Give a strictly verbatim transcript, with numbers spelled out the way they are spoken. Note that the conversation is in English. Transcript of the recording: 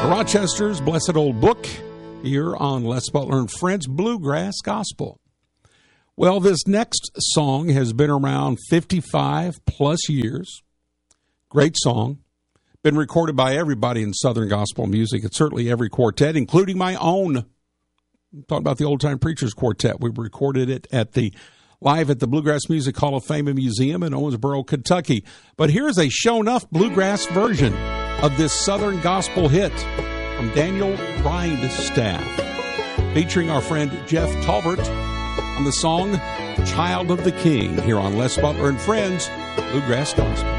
Rochester's Blessed Old Book here on Les Butler and Friends Bluegrass Gospel. Well, this next song has been around fifty-five plus years. Great song. Been recorded by everybody in Southern gospel music. It's certainly every quartet, including my own. I'm talking about the Old Time Preachers Quartet. We recorded it at the live at the Bluegrass Music Hall of Fame and Museum in Owensboro, Kentucky. But here's a show-enough bluegrass version of this Southern gospel hit from Daniel Rindstaff, featuring our friend Jeff Talbert on the song Child of the King here on Les Butler and Friends Bluegrass Gospel.